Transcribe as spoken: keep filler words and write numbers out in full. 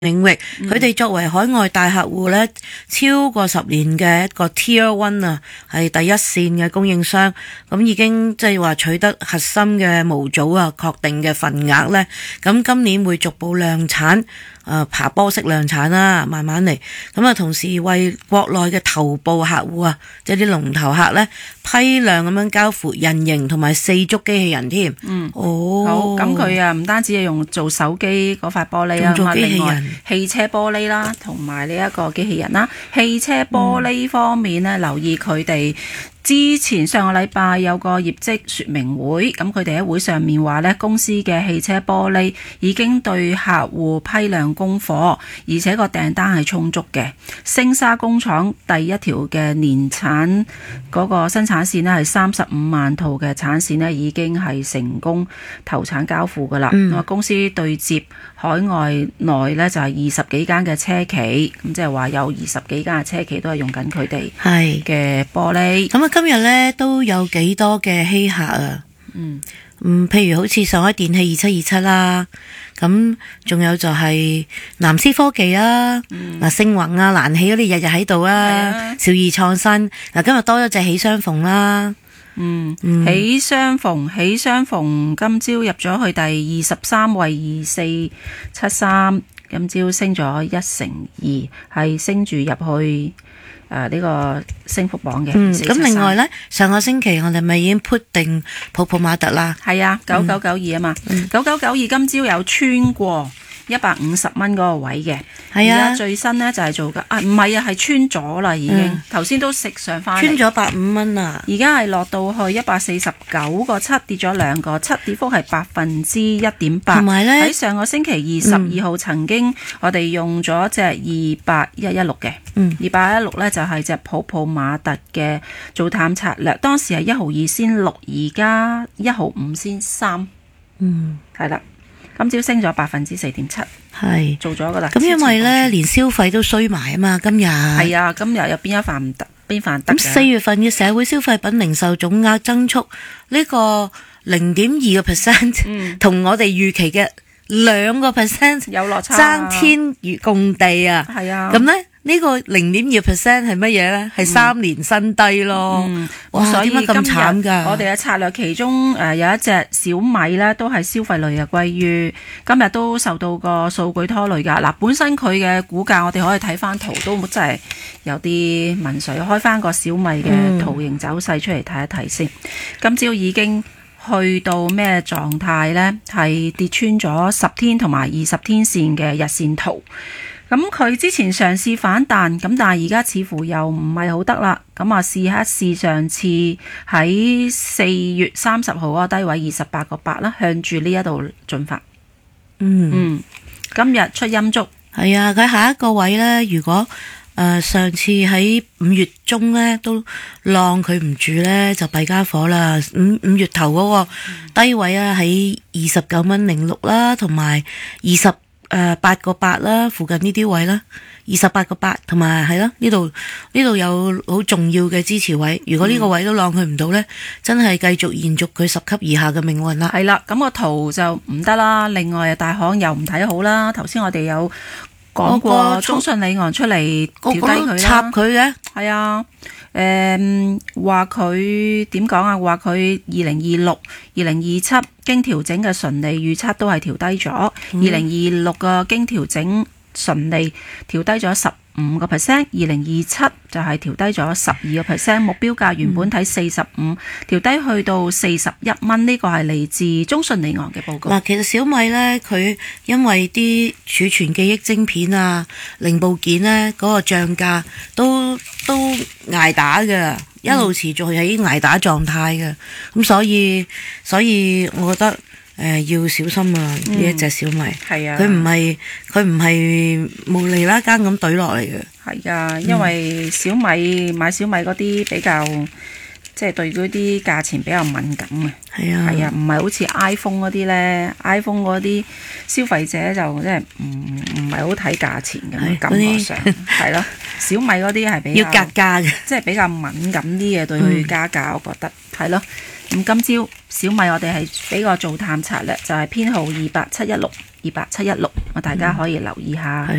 領域，佢哋作為海外大客戶咧，超過十年嘅一個 Tier One 啊，係第一線嘅供應商，咁已經即係話取得核心嘅模組啊，確定嘅份額咧，咁今年會逐步量產。誒爬波式量產啦，慢慢嚟。咁啊，同時為國內嘅頭部客戶啊，即係啲龍頭客咧，批量咁樣交付人形同埋四足機器人添。 嗯， 哦， 好。咁佢啊，唔單止係用做手機嗰塊玻璃啊， 做機器人、 汽車玻璃啦，同埋呢一個機器人啦。汽車玻璃方面咧，嗯、留意佢哋。之前上個禮拜有個業績說明會，咁佢哋喺會上面話呢，公司嘅汽車玻璃已經對客戶批量供貨，而且個訂單係充足嘅。星沙工廠第一條嘅年產嗰個生產線呢係三十五萬套嘅產線呢已經係成功投產交付噶啦。咁啊、嗯，公司對接海外內呢就係二十幾間嘅車企，咁即係話有二十幾間嘅車企都係用緊佢哋嘅玻璃。 咁啊，今日咧都有幾多嘅稀客啊？嗯嗯，譬如好似上海電氣二七二七啦，咁仲有就係南思科技啦，嗱、嗯、星宏啊、蘭汽嗰啲日日喺度啊，兆易創新嗱今日多咗隻喜相逢啦。 嗯，嗯喜相逢，喜相逢今朝入咗去第二十三位，二四七三，今朝升咗一成二，係升住入去。誒呢、啊這個升幅榜嘅， 嗯，咁另外咧，上個星期我哋咪已經 put 定泡泡瑪特啦， 係啊，九九九二啊嘛，九九九二今朝有穿過一百五十蚊嗰個位嘅，係啊，而家最新咧就係做緊，啊唔係啊，係穿咗啦已經，頭先、嗯、都食上翻， 穿咗百五蚊啊， 而家係落到去一百四十九個七，跌咗兩個七，跌幅係百分之一點八。同埋咧喺上個星期二十二號曾經、嗯、我哋用咗隻二八一一六嘅，二八一六咧就係隻泡泡瑪特嘅做淡策略，當時係一毫二先六，而家一毫五先三，嗯，係啦。今朝升咗百分之四點七，係做咗噶啦。咁因為咧，連消費都衰埋啊嘛，今日係啊，今日有邊一瓣唔得，邊瓣得？ 咁四月份嘅社會消費品零售總額增速呢個零點二個 percent， 同我哋預期嘅兩個 percent 有落差， 爭天與共地啊！係啊，咁咧。呢個零點二 percent 係乜嘢咧？係三年新低咯。嗯、哇！ 所以點解咁慘㗎？ 我哋嘅策略其中誒、呃、有一隻小米咧，都係消費類嘅，歸於今日都受到個數據拖累㗎。嗱、呃，本身佢嘅股價我哋可以睇翻圖，都真係有啲問水。開翻個小米嘅圖形走勢出嚟睇一睇先。嗯、今朝已經去到咩狀態咧？係跌穿咗十天同埋二十天線嘅日線圖。咁佢之前嘗試反彈，咁但係而家似乎又唔係好得啦。咁啊，試一試上次喺四月三十號嗰個低位二十八個八啦，向住呢一度進發。嗯嗯，今日出陰燭。係啊，佢下一個位呢，如果誒、呃、上次喺五月中呢都晾佢唔住呢，就弊家伙啦。五五月頭嗰個低位啊，喺二十九蚊零六啦，同埋二十。誒，八個八啦，附近呢啲位啦，二十八個八，同埋係咯，呢度呢度有好重要嘅支持位。如果呢個位都晾佢唔到呢，真係繼續延續佢十級以下嘅命運啦。係啦，咁個圖就唔得啦。另外，大行又唔睇好啦。頭先我哋有講過中信里昂出嚟調低佢啦，插佢嘅。係啊。誒，話佢點講啊？話佢二零二六、二零二七經調整嘅純利預測都係調低咗，二零二六個經調整純利調低咗十五個 percent， 二零二七就係調低咗十二個 percent， 目標價原本睇四十五，調低去到四十一蚊。呢個係嚟自中信里昂嘅報告。嗱，其實小米呢，佢因為啲儲存記憶晶片啊、零部件呢嗰個漲價都都捱打嘅，一路持續喺捱打狀態嘅，咁、嗯、所以所以我覺得。誒、呃，要小心啊！呢、嗯、一隻小米，係啊，佢唔係佢唔係無厘啦更咁懟落嚟嘅。係啊，因為小米買小米嗰啲比較，即係對嗰啲價錢比較敏感啊。係啊，係啊，唔係好似 iPhone 嗰啲咧 ，iPhone 嗰啲消費者就即係唔唔係好睇價錢嘅感覺上，係咯。小米嗰啲係比較要格價嘅，即係比較敏感啲嘅對佢加價，我覺得係咯。咁今朝小米我哋係俾個做淡策略，就係、是、編號二八七一六，二八七一六，我大家可以留意下。嗯